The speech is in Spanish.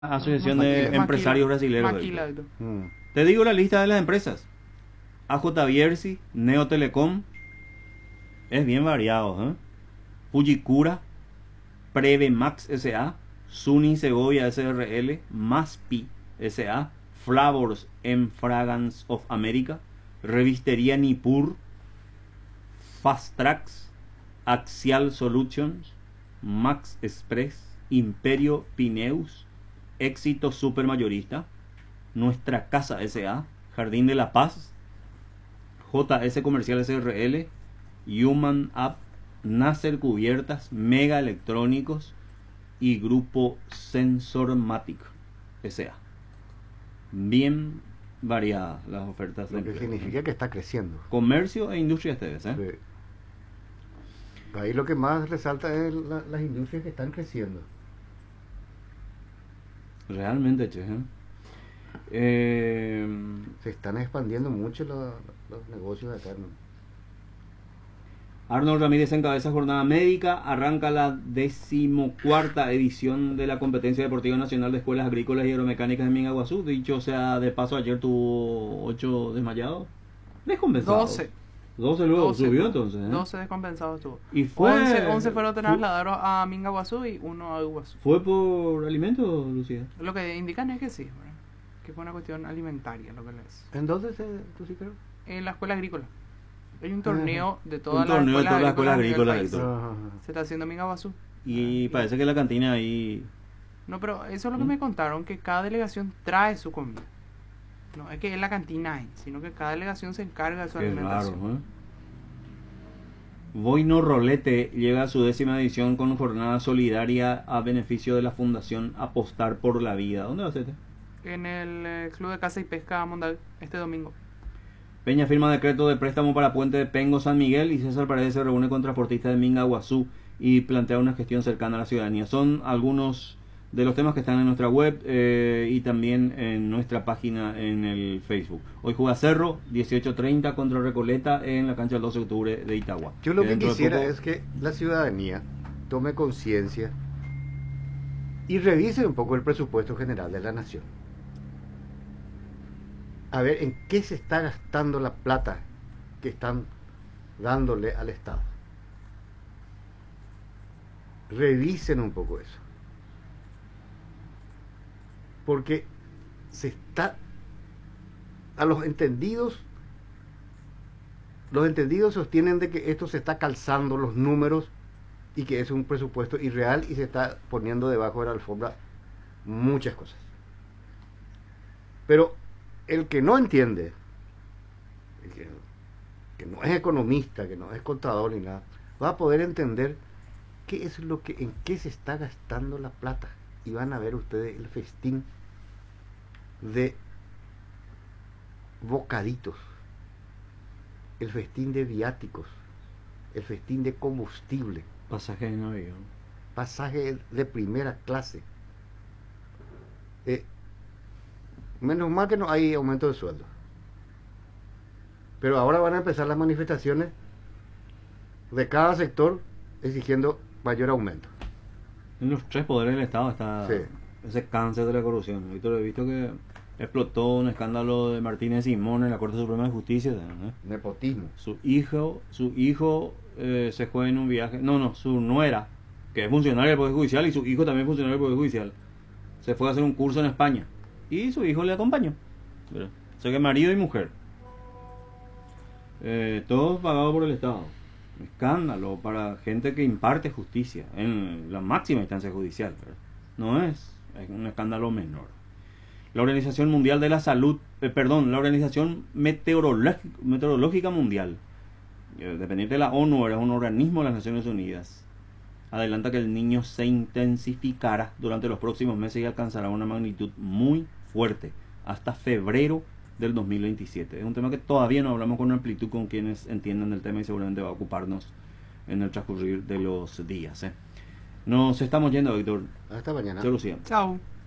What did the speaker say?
Asociación de Empresarios Brasileños. Maquila, Héctor. Te digo la lista de las empresas. AJ Bierzi, Neo Telecom, es bien variado, ¿eh? Fujikura, Prevemax S.A., Suni Segovia S.R.L., Maspi S.A., Flavors and Fragrance of America, Revistería Nippur, Fast Tracks, Axial Solutions, Max Express, Imperio Pineus, Éxito Supermayorista, Nuestra Casa S.A., Jardín de la Paz, JS Comercial S.R.L., Human App, Nasser Cubiertas, Mega Electrónicos y Grupo Sensormatic S.A. Bien variadas las ofertas de Lo que empleo. significa que está creciendo. Comercio e industria ustedes, ¿eh? Sí. Ahí lo que más resalta es las industrias que están creciendo. Realmente, che, Se están expandiendo mucho los negocios de acá, ¿no? Arnold Ramírez encabeza jornada médica. Arranca la 14ª edición de la competencia deportiva nacional de escuelas agrícolas y aeromecánicas en Mingaguazú. Dicho sea de paso, ayer tuvo 8 desmayados. Descompensados. 12 luego 12, subió entonces, ¿eh? 12 descompensados tuvo. Y fue 11 fueron trasladados a Mingaguazú y uno a Iguazú. ¿Fue por alimentos, Lucía? Lo que indican es que sí, ¿verdad? Que fue una cuestión alimentaria lo que les... ¿En dónde tú sí creo? En la escuela agrícola. Hay un torneo de Un todas torneo de todas las escuelas a nivel agrícolas, país. Héctor. Se está haciendo en Mingaguazú. Y parece que la cantina ahí... No, pero eso es lo que me contaron, que cada delegación trae su comida. No es que es la cantina ahí, sino que cada delegación se encarga de su Qué alimentación. raro, ¿eh? Boino Rolete llega a su 10ª edición con jornada solidaria a beneficio de la Fundación Apostar por la Vida. ¿Dónde va a ser este? En el Club de Caza y Pesca Mondal este domingo. Peña firma decreto de préstamo para Puente de Pengo San Miguel y César Paredes se reúne con transportistas de Mingaguazú y plantea una gestión cercana a la ciudadanía. Son algunos de los temas que están en nuestra web y también en nuestra página en el Facebook. Hoy juega Cerro, 18:30 contra Recoleta en la cancha del 12 de octubre de Itagua. Yo lo que Dentro de quisiera poco- es que la ciudadanía tome conciencia y revise un poco el presupuesto general de la nación. A ver en qué se está gastando la plata que están dándole al Estado. Revisen un poco eso. Porque se está a los entendidos sostienen de que esto se está calzando los números y que es un presupuesto irreal y se está poniendo debajo de la alfombra muchas cosas. Pero el que no entiende, que no es economista, que no es contador ni nada, va a poder entender qué es lo que, en qué se está gastando la plata. Y van a ver ustedes el festín de bocaditos, el festín de viáticos, el festín de combustible, Pasaje en avión. pasaje de primera clase. Menos mal que no hay aumento de sueldo. Pero ahora van a empezar las manifestaciones de cada sector exigiendo mayor aumento. En los 3 poderes del Estado está Sí. ese cáncer de la corrupción. Víctor, he visto que explotó un escándalo de Martínez Simón en la Corte Suprema de Justicia, ¿eh? Nepotismo. Su hijo se fue en un viaje, su nuera, que es funcionaria del Poder Judicial, y su hijo también funcionario del Poder Judicial, se fue a hacer un curso en España y su hijo le acompañó. ¿Verdad? O sea que marido y mujer, todos pagados por el Estado. Escándalo para gente que imparte justicia en la máxima instancia judicial, ¿verdad? No es un escándalo menor. La Organización Mundial de la Salud, la Organización Meteorológica Mundial, dependiente de la ONU, es un organismo de las Naciones Unidas, adelanta que el Niño se intensificará durante los próximos meses y alcanzará una magnitud muy fuerte hasta febrero del 2027. Es un tema que todavía no hablamos con amplitud con quienes entiendan del tema y seguramente va a ocuparnos en el transcurrir de los días. Nos estamos yendo, Víctor. Hasta mañana. Chao, Lucía. Chao.